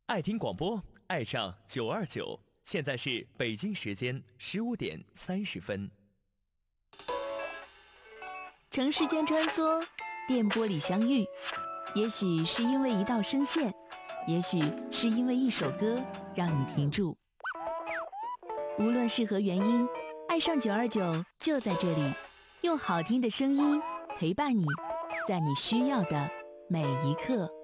爱听广播，爱上929。现在是北京时间15:30。 城市间穿梭，电波里相遇，也许是因为一道声线，也许是因为一首歌让你停住。无论是何原因，爱上929就在这里，用好听的声音陪伴你，在你需要的每一刻。